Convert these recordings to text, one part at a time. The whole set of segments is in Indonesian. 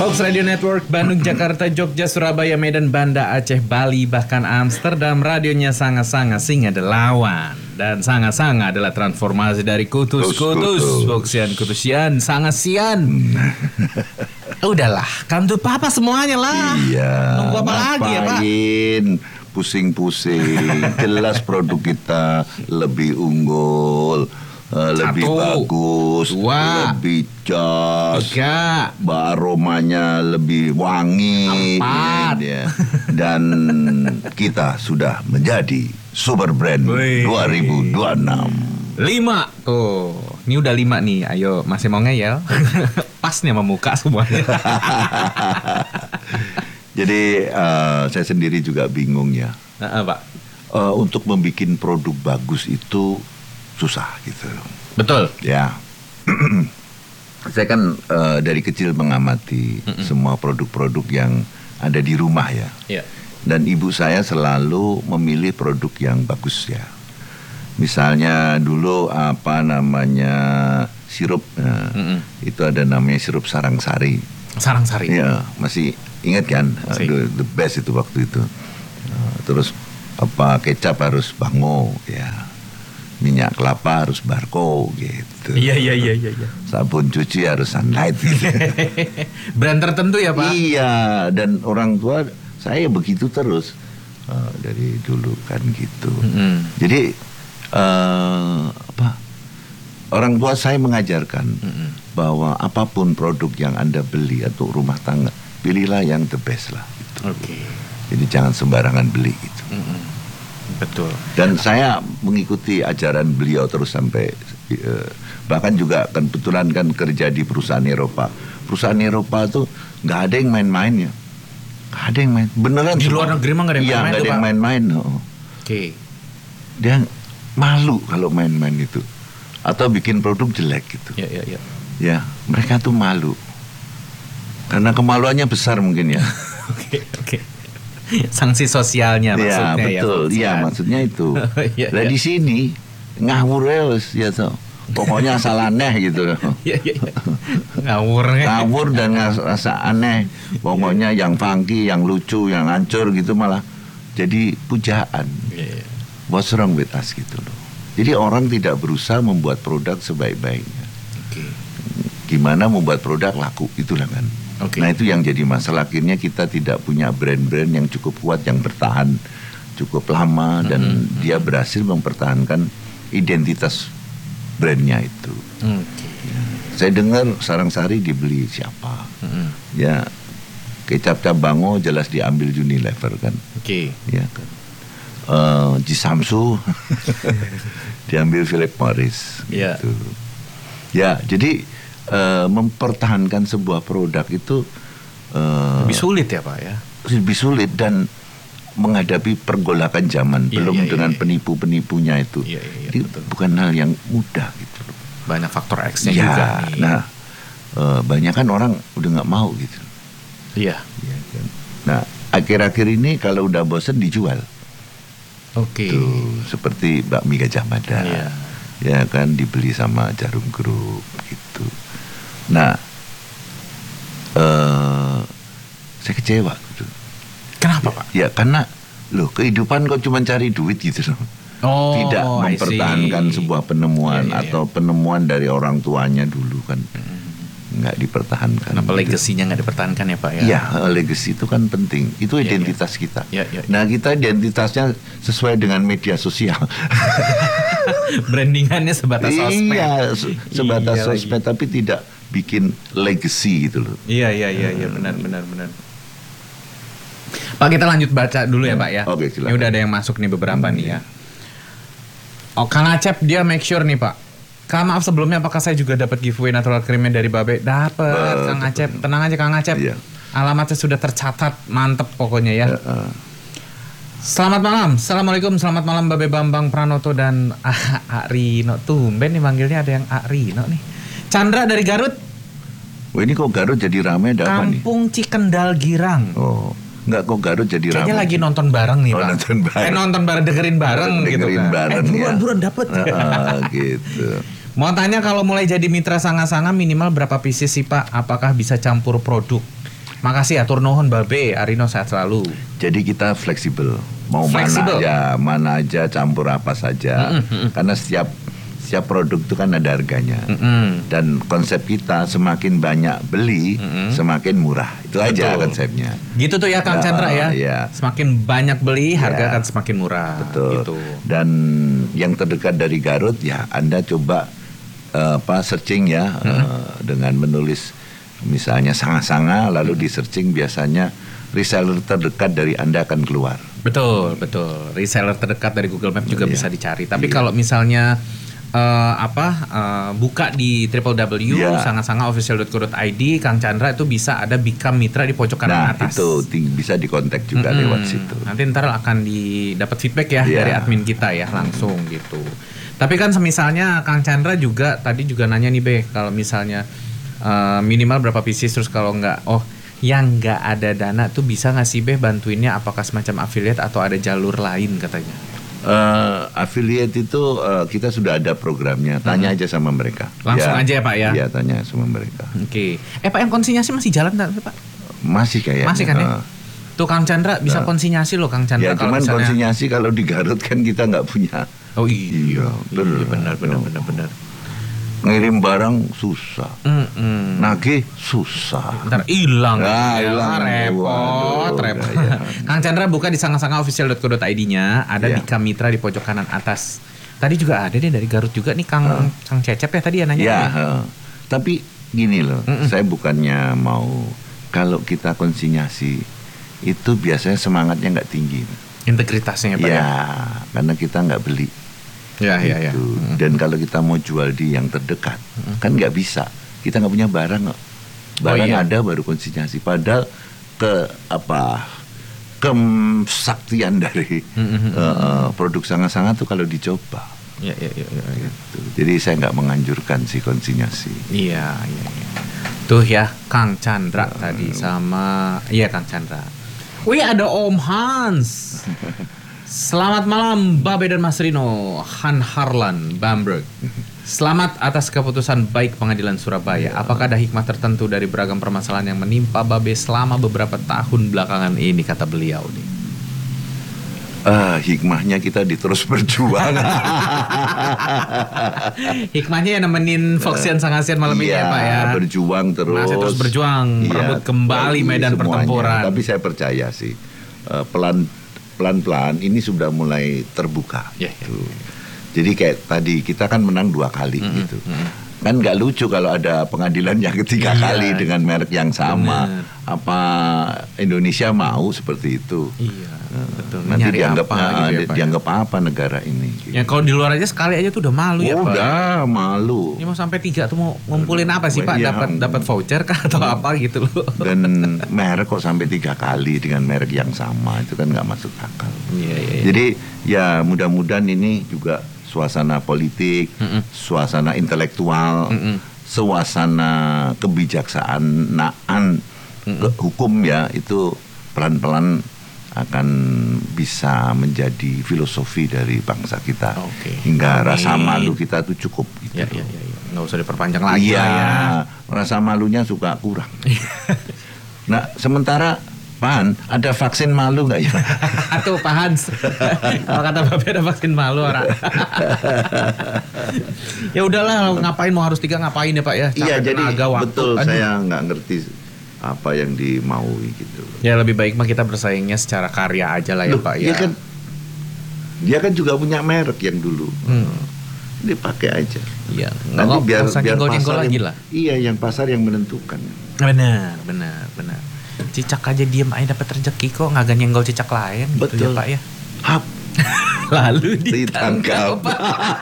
Fox Radio Network, Bandung, Jakarta, Jogja, Surabaya, Medan, Banda, Aceh, Bali, bahkan Amsterdam. Radionya Sanga-Sanga Singa Delawan. Dan Sanga-Sanga adalah transformasi dari kutus-kutus, Foxian-kutusian, Sanga-sian. Udahlah, come to papa semuanya lah. Iya. Nunggu apa lagi ya Pak? Pusing-pusing. Jelas produk kita lebih unggul, lebih bagus, lebih jos, aromanya lebih wangi, ya. Dan kita sudah menjadi super brand 2026. 5 tuh, ini udah 5 nih. Ayo, masih mau ngeyel? Pas nih sama muka semuanya. Jadi saya sendiri juga bingung ya, Pak. Untuk membuat produk bagus itu susah gitu. Betul. Ya. Saya kan dari kecil mengamati semua produk-produk yang ada di rumah ya. Dan ibu saya selalu memilih produk yang bagus ya. Misalnya dulu sirup, itu ada namanya sirup Sarangsari. Sarangsari. Ya, masih ingat kan? The best itu waktu itu. Terus kecap harus Bango ya. Minyak kelapa harus Barco gitu. Iya. Sabun cuci harus Sunlight gitu. Brand tertentu ya Pak? Iya, dan orang tua saya begitu terus dari dulu kan gitu. Jadi orang tua saya mengajarkan bahwa apapun produk yang Anda beli atau rumah tangga, pilihlah yang the best lah. Gitu. Jadi jangan sembarangan beli gitu. Betul. Dan saya mengikuti ajaran beliau terus sampai bahkan juga kebetulan kan kerja di perusahaan Eropa. Perusahaan Eropa tuh nggak ada yang main-main ya. Nggak ada yang main. Beneran. Di luar negeri mah nggak ada yang main-main. Iya, nggak ada yang main-main. Dia malu kalau main-main itu. Atau bikin produk jelek gitu. Iya. Ya, mereka tuh malu. Karena kemaluannya besar mungkin ya. Oke. Sanksi sosialnya maksudnya ya. Betul. Iya, maksudnya itu. Nah di sini ngawur ya so. Pokoknya asal aneh gitu. Ngawur dan rasa aneh. Pokoknya yang funky, yang lucu, yang hancur gitu malah jadi pujaan. What's wrong with us gitu loh. Jadi orang tidak berusaha membuat produk sebaik-baiknya. Gimana membuat produk laku, itulah kan. Nah itu yang jadi masalah, akhirnya kita tidak punya brand-brand yang cukup kuat, yang bertahan cukup lama, dan dia berhasil mempertahankan identitas brandnya itu. Saya dengar Sarangsari dibeli siapa? Ya, kecap Bango jelas diambil Unilever kan. Ya kan. Jisamsu diambil Philip Morris gitu. Ya, jadi mempertahankan sebuah produk itu lebih sulit ya Pak ya. Lebih sulit dan menghadapi pergolakan zaman, belum dengan penipu-penipunya itu. Jadi bukan hal yang mudah gitu. Banyak faktor X-nya juga nih. Nah, banyak kan orang udah nggak mau gitu. Iya. Kan? Nah, akhir-akhir ini kalau udah bosen dijual. Tuh, seperti bakmi Gajah Mada. Ya kan, dibeli sama Jarum Group gitu. Nah, saya kecewa gitu. Kenapa Pak? Ya karena kehidupan kok cuma cari duit gitu loh. Tidak mempertahankan sebuah penemuan atau penemuan dari orang tuanya dulu kan. Nggak dipertahankan. Kenapa legasinya nggak dipertahankan ya Pak ya? Iya, legacy itu kan penting. Itu identitas kita. Nah, kita identitasnya sesuai dengan media sosial. Brandingannya sebatas sosmed. Iya, sebatas sosmed tapi tidak bikin legacy gitu loh. Iya, benar. Pak, kita lanjut baca dulu ya Pak ya. Oke, silakan. Ini udah ada yang masuk nih beberapa nih ya. Kang Acep dia make sure nih Pak. Maaf sebelumnya, apakah saya juga dapat giveaway natural creamnya dari Babe? Dapat Kang Acep, tenang aja Kang Acep. Alamatnya sudah tercatat, mantep pokoknya ya. Selamat malam, assalamualaikum, selamat malam Babe Bambang Pranoto dan Ak Rino. Tumben nih manggilnya ada yang Ak Rino nih. Chandra dari Garut. Ini kok Garut jadi ramai ada apa nih? Kampung Cikendal Girang. Enggak, kok Garut jadi ramai. Kayaknya lagi nonton bareng nih Pak. Nonton bareng, dengerin bareng gitu kan. Bareng, buruan dapet. Gitu. Mau tanya, kalau mulai jadi mitra Sanga-Sanga minimal berapa pieces sih Pak? Apakah bisa campur produk? Makasih atur nuhun Babe, Arino sehat selalu. Jadi kita fleksibel, mau Fleksibel. mana aja, campur apa saja. Karena setiap produk itu kan ada harganya. Dan konsep kita semakin banyak beli, semakin murah. Itu aja Betul. konsepnya. Gitu tuh ya Kang Chandra ya. Iya. Semakin banyak beli, harga Ya. akan semakin murah. Betul. Gitu. Dan yang terdekat dari Garut ya Anda coba searching ya dengan menulis misalnya sanga-sanga lalu di searching biasanya reseller terdekat dari Anda akan keluar. Betul. Reseller terdekat dari Google Maps juga Iya. bisa dicari. Tapi Iya. kalau misalnya buka di Iya. www.sangasangaofficial.co.id, Kang Chandra itu bisa ada Become Mitra di pojok kanan Nah atas. itu bisa dikontak juga lewat situ. Nanti ntar akan dapat feedback ya Iya. dari admin kita ya langsung gitu. Tapi kan misalnya Kang Chandra juga tadi juga nanya nih Be, kalau misalnya minimal berapa pieces, terus kalau yang nggak ada dana tuh bisa nggak sih Be bantuinnya, apakah semacam affiliate atau ada jalur lain katanya? Affiliate itu kita sudah ada programnya. Tanya aja sama mereka. Langsung aja ya Pak ya? Iya tanya sama mereka. Oke. Pak yang konsinyasi masih jalan nggak Pak? Masih kayaknya. Masih kan ya? Tuh Kang Chandra bisa konsinyasi loh Kang Chandra. Ya kalau cuman misalnya- konsinyasi kalau di Garut kan kita nggak punya. Oh iya. benar. Benar. Ngirim barang susah, nagih susah. Ntar hilang, Ah, ya, hilang. repot. Waduh, ya. Kang Chandra buka di sangasangaofficial.co.id-nya, ada Ya. Become Mitra di pojok kanan atas. Tadi juga ada deh dari Garut juga nih Kang Cecep ya tadi ya nanya. Ya, tapi gini loh, saya bukannya mau kalau kita konsinyasi itu biasanya semangatnya nggak tinggi. Integritasnya Pak ya. Ya, karena kita nggak beli. Ya. Gitu. Dan kalau kita mau jual di yang terdekat, kan nggak bisa. Kita nggak punya barang kok. Barang iya. ada baru konsinyasi. Padahal kesaktian dari produk sangat-sangat tuh kalau dicoba. Iya. Gitu. Jadi saya nggak menganjurkan si konsinyasi. Iya. Tuh ya Kang Chandra tadi sama Kang Chandra. Wih ada Om Hans. Selamat malam Babe dan Mas Rino. Han Harlan Bamberg. Selamat atas keputusan baik Pengadilan Surabaya. Apakah ada hikmah tertentu dari beragam permasalahan yang menimpa Babe selama beberapa tahun belakangan ini, kata beliau nih. Hikmahnya kita terus berjuang. Hikmahnya ya nemenin Foxian Sangasian malam ini ya Pak ya. Berjuang terus. Masih terus berjuang, merebut kembali bagi medan semuanya. pertempuran. Tapi saya percaya sih pelan-pelan ini sudah mulai terbuka. Ya. Jadi kayak tadi kita kan menang 2 kali gitu. Kan nggak lucu kalau ada pengadilan yang ketiga kali dengan merek yang sama. Bener. Apa Indonesia mau seperti itu? Iya, betul. Nanti Nyari dianggap apa gitu ya, Pak, ya? dianggap apa negara ini? Gitu. Ya kalau di luar aja sekali aja tuh udah malu ya Pak. Udah malu. Ini mau sampai 3 tuh mau ngumpulin apa sih Pak? Iya. Dapat voucher kah atau apa gitu loh? Dan merek kok sampai 3 kali dengan merek yang sama itu kan nggak masuk akal. Iya. Jadi ya mudah-mudahan ini juga suasana politik, suasana intelektual, suasana kebijaksanaan hukum ya itu pelan-pelan akan bisa menjadi filosofi dari bangsa kita. Oke. Hingga Amin. rasa malu kita tuh cukup. Gitu. Ya. Nggak usah diperpanjang lagi Iya, lah ya. rasa malunya suka kurang. Nah, sementara Pan, ada vaksin malu nggak ya? Tuh Pak Hans. Kalau kata Bapak ada vaksin malu orang. Ya udahlah, ngapain mau harus 3 ngapain ya Pak ya? Iya, Capek jadi tenaga, waktu. betul Aduh. saya nggak ngerti apa yang dimaui gitu. Ya lebih baik mah kita bersaingnya secara karya aja lah ya Loh, Pak ya. Dia kan juga punya merek yang dulu. Dipakai aja. Iya. Nanti biar jenggol-jenggol pasar lagi yang, lah. Iya, yang pasar yang menentukan. Benar. Cicak aja diem aja dapat rezeki kok, nggak nyenggol cicak lain. Gitu Betul. ya Pak ya. Hap, Lalu ditangkap. ditangkap.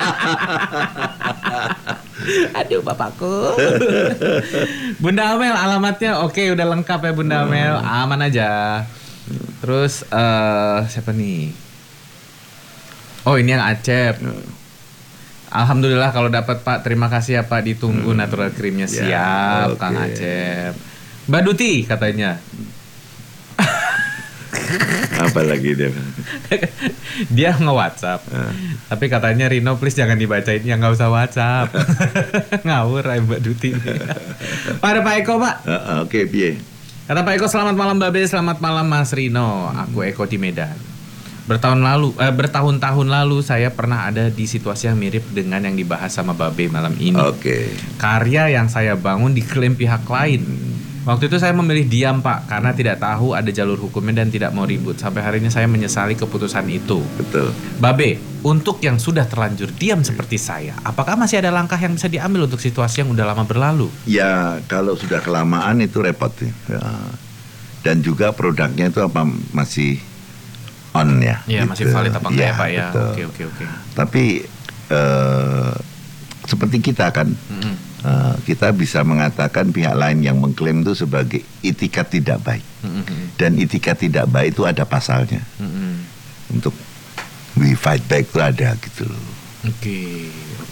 Aduh bapakku. Bunda Amel alamatnya oke udah lengkap ya Bunda Amel, aman aja. Terus siapa nih? Oh ini yang Acep. Alhamdulillah kalau dapat Pak, terima kasih ya Pak, ditunggu natural creamnya Ya, siap oke. Kang Acep. Mbak Duti katanya. Apalagi dia. Dia nge-WhatsApp. Tapi katanya Rino please jangan dibacain yang nggak usah WhatsApp. Ngawur ya Mbak Duti. Pada Pak Eko Pak. Oke, piye. Kata Pak Eko, selamat malam Babe, selamat malam Mas Rino. Aku Eko di Medan. Bertahun-tahun lalu saya pernah ada di situasi yang mirip dengan yang dibahas sama Babe malam ini. Oke. Karya yang saya bangun diklaim pihak lain. Waktu itu saya memilih diam Pak, karena tidak tahu ada jalur hukumnya dan tidak mau ribut. Sampai hari ini saya menyesali keputusan itu. Betul. Babe, untuk yang sudah terlanjur diam seperti saya, apakah masih ada langkah yang bisa diambil untuk situasi yang udah lama berlalu? Ya kalau sudah kelamaan itu repot ya. Dan juga produknya itu apa masih on ya? Iya, gitu. masih valid apa enggak ya Pak ya? Betul. Oke. Tapi seperti kita kan, kita bisa mengatakan pihak lain yang mengklaim itu sebagai itikat tidak baik. Dan itikat tidak baik itu ada pasalnya. Untuk we fight back itu ada gitu loh. Oke.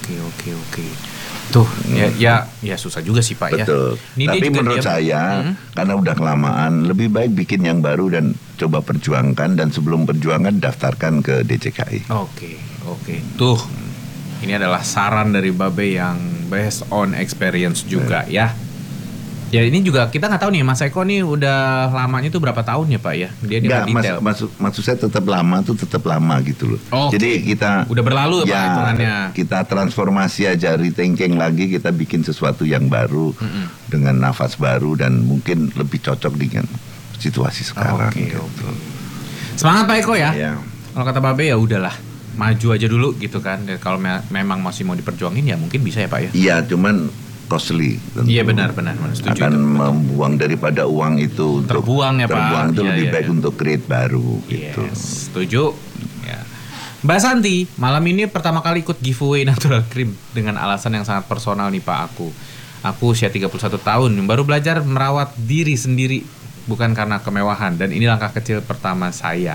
Tuh, ya susah juga sih Pak. Betul. Ya. Tapi menurut saya karena udah kelamaan lebih baik bikin yang baru dan coba perjuangkan, dan sebelum perjuangan daftarkan ke DJKI. Oke. Tuh, ini adalah saran dari Babe yang based on experience juga ya. Ya ini juga kita nggak tahu nih Mas Eko nih udah lamanya tuh berapa tahun ya Pak ya? Dia Nggak, detail. maksud saya tetap lama tuh tetap lama gitu loh. Oke. Jadi kita udah berlalu ya Pak hitungannya. Kita transformasi aja, rethinking lagi, kita bikin sesuatu yang baru dengan nafas baru dan mungkin lebih cocok dengan situasi sekarang. Oke. Semangat Pak Eko ya. Ya. Kalau kata Babe ya udahlah, maju aja dulu gitu kan. Dan kalau memang masih mau diperjuangin ya mungkin bisa ya Pak ya. Iya, cuman costly. Iya benar, setuju. Akan membuang daripada uang itu terbuang ya Pak. Terbuang itu lebih baik untuk create baru gitu. Setuju. Ya. Mbak Santi, malam ini pertama kali ikut giveaway Natural Cream dengan alasan yang sangat personal nih Pak aku. Aku usia 31 tahun, baru belajar merawat diri sendiri bukan karena kemewahan, dan ini langkah kecil pertama saya.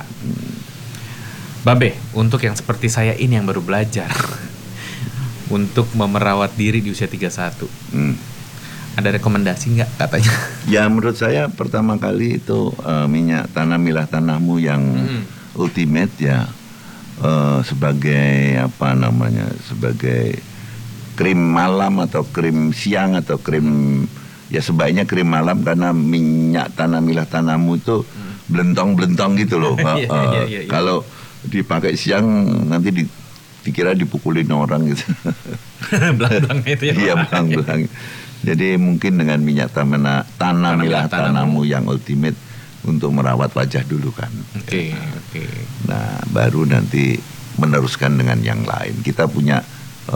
Babe, untuk yang seperti saya ini yang baru belajar untuk memerawat diri di usia 31. Ada rekomendasi nggak katanya? Ya menurut saya pertama kali itu minyak Tanamilah Tanahmu yang ultimate ya, sebagai apa namanya, sebagai krim malam atau krim siang atau krim, ya sebaiknya krim malam karena minyak Tanamilah Tanahmu itu belentong-belentong gitu loh. Kalau dipakai siang nanti dikira dipukulin orang gitu. Belang-belangnya itu ya. Iya, belang-belang. Jadi mungkin dengan minyak Tanamilah Tanahmu yang ultimate untuk merawat wajah dulu kan. Oke. Nah, baru nanti meneruskan dengan yang lain. Kita punya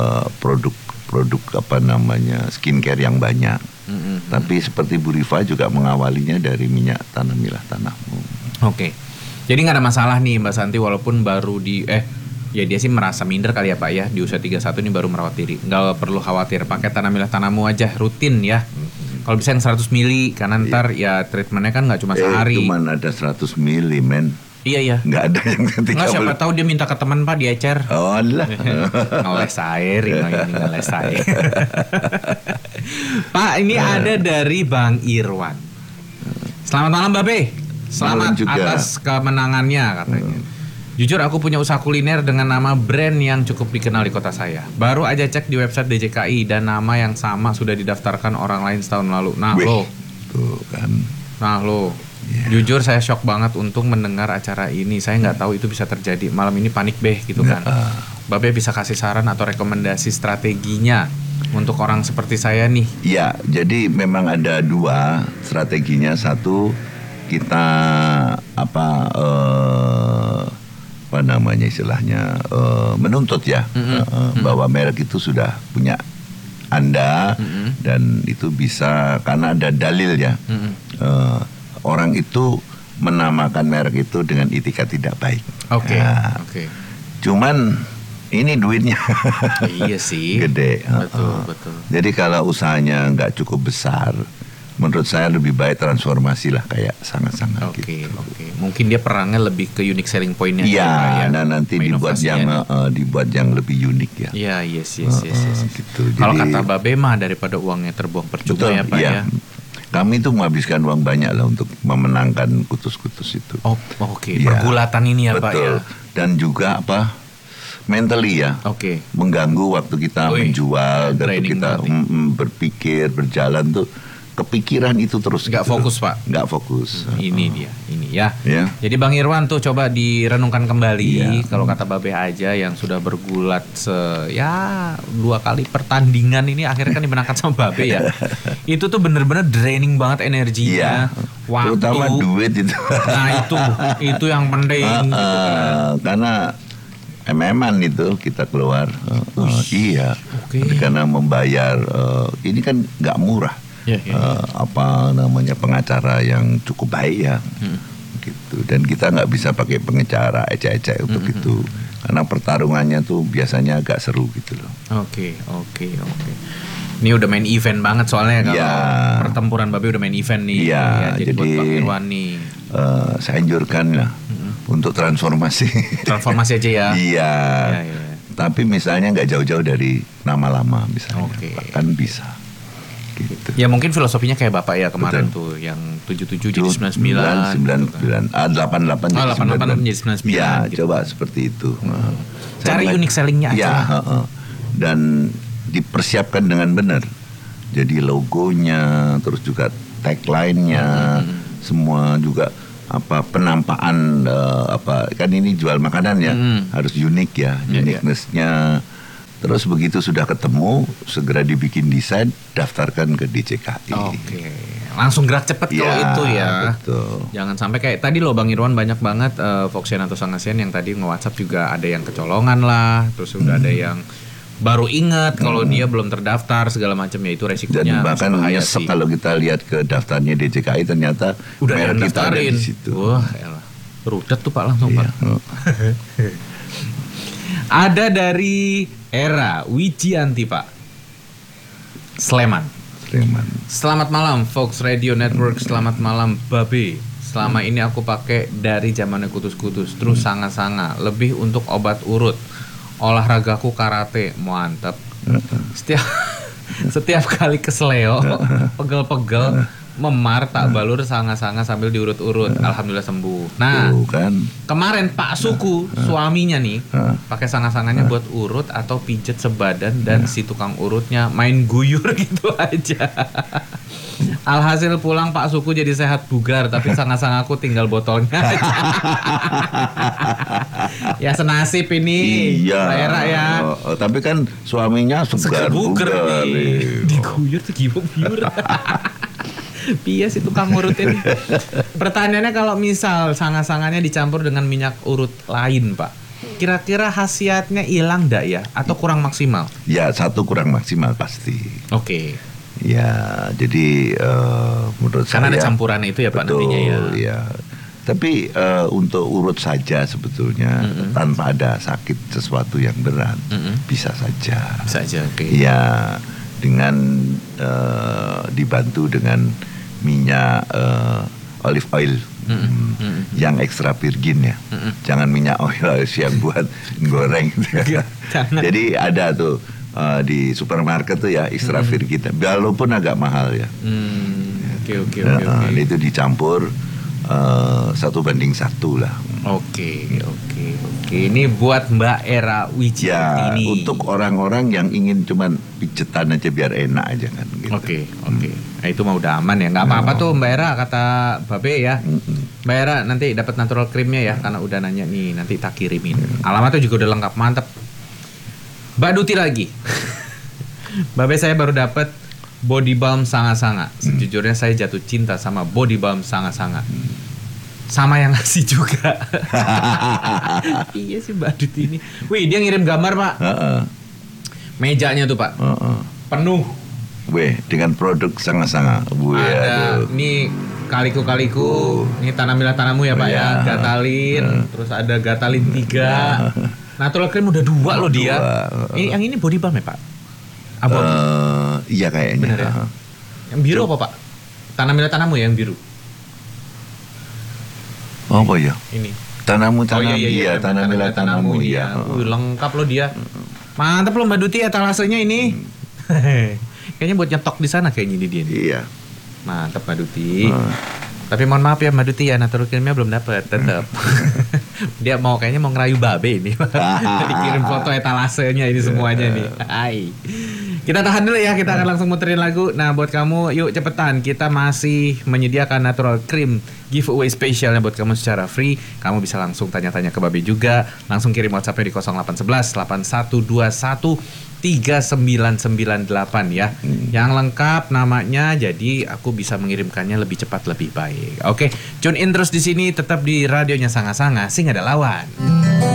produk apa namanya skincare yang banyak. Tapi seperti Bu Rifa juga mengawalinya dari minyak Tanamilah Tanahmu. Oke. Jadi nggak ada masalah nih Mbak Santi walaupun baru ya dia sih merasa minder kali ya Pak ya, di usia 31 ini baru merawat diri. Nggak perlu khawatir, pakai Tanamilah Tanahmu aja rutin ya. Kalau bisa yang 100 mili, karena ntar ya treatmentnya kan nggak cuma sehari. Cuman ada 100 mili men. Iya. Nggak ada yang 30. Nggak, siapa tahu dia minta ke teman Pak, diecer. Oh lah. Ngeles air, ini ngeles air. Pak, ini ada dari Bang Irwan. Selamat malam Babe. Selamat atas kemenangannya katanya. Jujur aku punya usaha kuliner dengan nama brand yang cukup dikenal di kota saya. Baru aja cek di website DJKI dan nama yang sama sudah didaftarkan orang lain setahun lalu. Nah lo, tuh kan. Nah lo, jujur saya shock banget untuk mendengar acara ini. Saya nggak tahu itu bisa terjadi. Malam ini panik gitu kan. Babe bisa kasih saran atau rekomendasi strateginya untuk orang seperti saya nih? Iya, jadi memang ada dua strateginya. Satu, kita apa namanya istilahnya menuntut ya, bahwa merek itu sudah punya Anda, dan itu bisa karena ada dalil ya. Orang itu menamakan merek itu dengan itikat tidak baik. Oke. Cuman ini duitnya iya sih, gede. Betul. Jadi kalau usahanya nggak cukup besar, menurut saya lebih baik transformasi lah, kayak sangat-sangat gitu. Oke. Mungkin dia perangnya lebih ke unique selling point-nya. Iya, nah nanti dibuat yang lebih unik ya. Iya, yes. Gitu. Kalau kata Babe mah daripada uangnya terbuang percuma ya Pak ya. Kami tuh menghabiskan uang banyak lah untuk memenangkan kutus-kutus itu. Oke. Pergulatan ini ya Pak ya. Dan juga mentally ya. Mengganggu waktu kita menjual, waktu kita berpikir, berjalan tuh. kepikiran itu terus. Nggak gitu fokus, loh. Pak. Nggak fokus. Ini dia, ini ya. Ya. Jadi Bang Irwan tuh coba direnungkan kembali. Iya. Kalau kata Babe aja yang sudah bergulat 2 kali pertandingan ini akhirnya kan dimenangkan sama Babe ya. Itu tuh bener-bener draining banget energinya. Iya. Waktu. Terutama duit itu. Nah itu yang penting. Gitu kan. Karena MM-an itu kita keluar. Iya. Oke. Karena membayar ini kan nggak murah. Apa namanya pengacara yang cukup baik ya. Gitu. Dan kita nggak bisa pakai pengacara ecek-ecek untuk itu. Karena pertarungannya tuh biasanya agak seru gitu loh. Oke. Ini udah main event banget soalnya kalau pertempuran Babe udah main event nih. Iya, jadi buat Bang Irwan nih. Saya anjurkan lah untuk transformasi. Transformasi aja ya. Iya. Iya. Tapi misalnya nggak jauh-jauh dari nama lama misalnya. Oke. Bahkan bisa. Gitu. Ya mungkin filosofinya kayak Bapak ya kemarin. Betul. Tuh yang 77 jadi 99. 88 jadi 88 jadi 99. Ya, gitu. coba seperti itu. Cari unique sellingnya aja. Ya, dan dipersiapkan dengan benar. Jadi logonya, terus juga tagline-nya, semua juga penampakan kan ini jual makanan ya, harus unik ya, uniqueness-nya. Terus begitu sudah ketemu, segera dibikin desain, daftarkan ke DJKI. Oke. Langsung gerak cepet kalau itu ya. Betul. Jangan sampai kayak tadi loh Bang Irwan banyak banget Foxian atau Sangasian yang tadi nge-WhatsApp juga ada yang kecolongan lah, terus udah ada yang baru ingat kalau dia belum terdaftar segala macam ya itu resikonya. Dan bahkan nyesek kalau kita lihat ke daftarnya DJKI ternyata udah merek kita ada di situ. Wah, elah. Rudet tuh Pak langsung Pak. Ada dari Era Wijianti Pak. Sleman. Selamat malam Fox Radio Network. Selamat malam Babe. Selama ini aku pakai dari zamannya kutus-kutus terus sanga-sanga, lebih untuk obat urut. Olahragaku karate, mantap. Setiap kali kesleo, pegel-pegel, memar tak balur sanga-sanga sambil diurut-urut. Alhamdulillah sembuh. Nah, kan. Kemarin Pak Suku suaminya nih pakai sanga-sanganya buat urut atau pijet sebadan dan si tukang urutnya main guyur gitu aja. Alhasil pulang Pak Suku jadi sehat bugar, tapi sanga-sangaku tinggal botolnya aja. Ya senasib ini. Iya. Era ya. Tapi kan suaminya segar bugar. Diguyur tuh guyur. Piye sih tukang urutin. Pertanyaannya kalau misal sanga-sanganya dicampur dengan minyak urut lain Pak, kira-kira khasiatnya hilang ndak ya? Atau kurang maksimal? Ya satu kurang maksimal pasti. Oke. Ya jadi menurut saya. Karena ada campuran itu ya Pak nantinya ya. Ya. Tapi untuk urut saja sebetulnya tanpa ada sakit sesuatu yang berat bisa saja. Bisa aja. Oke. Ya dengan dibantu dengan minyak olive oil yang extra virgin ya. Jangan minyak oil yang buat goreng. Jadi ada tuh di supermarket tuh ya extra virgin. Walaupun agak mahal ya. Oke. Itu dicampur 1:1 lah. Oke. Ini buat Mbak Era Wijianti ini. Untuk orang-orang yang ingin cuman pijetan aja biar enak aja kan. Gitu. Oke. Nah, itu mah udah aman ya. Nggak apa-apa tuh Mbak Era kata Babe ya. Mbak Era nanti dapat natural creamnya ya karena udah nanya nih nanti tak kirimin. Alamatnya juga udah lengkap mantep. Mbak Duti lagi. Babe saya baru dapat body balm sanga-sanga. Sejujurnya saya jatuh cinta sama body balm sanga-sanga. Sama yang ngasih juga. Iya sih Mbak Duti ini. Wih dia ngirim gambar Pak. Mejanya tuh Pak. Penuh. Weh dengan produk sanga-sanga. Ada nih kaliku. Ini tanamilah-tanamu ya Pak ya. Gatalin. Terus ada Gatalin 3. Natural cream udah 2 loh dia. Ini yang ini body balm ya Pak? Iya kayaknya. Bener ya? Yang biru apa Pak? Tanamilah-tanamu ya yang biru. Apa ya? Ini. Tanamilah tanamu iya. Lengkap loh dia. Mantap loh Mbak Duti etalasenya ini. Kayaknya buat nyetok di sana kayaknya ini dia. Iya. Mantap Mbak Duti. Tapi mohon maaf ya Mbak Duti ya natural creamnya belum dapat tetap. Dia kayaknya mau ngerayu Babe ini. Dikirim foto etalasenya ini semuanya nih. Hai. Kita tahan dulu ya, kita akan langsung muterin lagu. Nah buat kamu, yuk cepetan. Kita masih menyediakan Natural Cream giveaway spesialnya buat kamu secara free. Kamu bisa langsung tanya-tanya ke Babe juga. Langsung kirim WhatsApp-nya di 0811 8121 3998 ya. Yang lengkap namanya, jadi aku bisa mengirimkannya lebih cepat lebih baik. Oke, tune in terus di sini, tetap di radionya Sanga-Sanga, sing ada lawan.